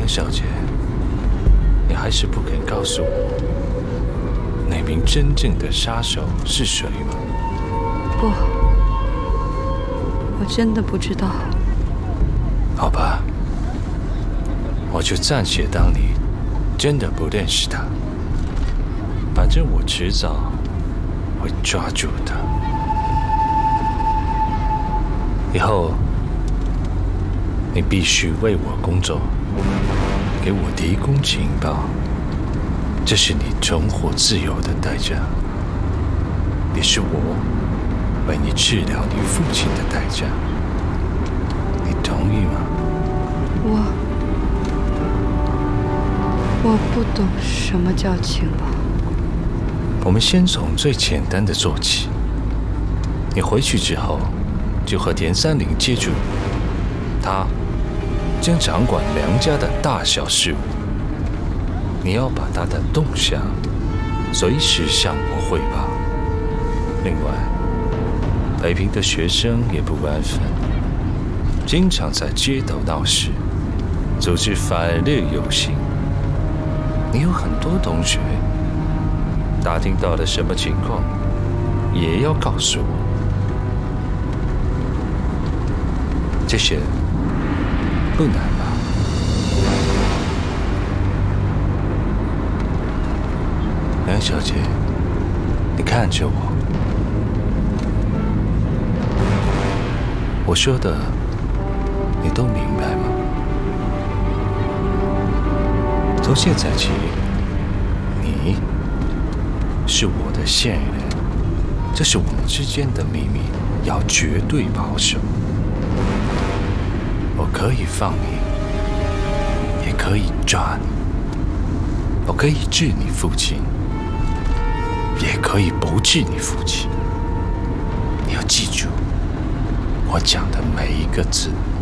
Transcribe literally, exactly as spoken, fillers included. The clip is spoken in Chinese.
梁小姐，你还是不肯告诉我，那名真正的杀手是谁吗？ 不，我真的不知道。 好吧，我就暂且当你真的不认识他。反正我迟早会抓住他。以后你必须为我工作，给我提供情报，这是你重获自由的代价，也是我为你治疗你父亲的代价。你同意吗？ 我我不懂什么叫情报。 我们先从最简单的做起。你回去之后，就和田三林接触，他将掌管梁家的大小事务。你要把他的动向随时向我汇报。另外，北平的学生也不安分，经常在街头闹事，组织反日游行。你有很多同学打听到了什么情况，也要告诉我。这些不难吧？梁小姐，你看着我，我说的你都明白吗？从现在起，你是我的线人，这是我们之间的秘密，要绝对保守。我可以放你，也可以抓你，我可以治你父亲，也可以不治你父亲。你要记住我讲的每一个字。